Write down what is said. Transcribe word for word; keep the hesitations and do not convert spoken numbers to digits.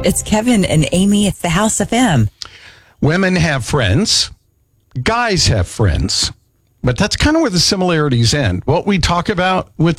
It's Kevin and Amy. It's the House F M. Women have friends. Guys have friends. But that's kind of where the similarities end. What we talk about with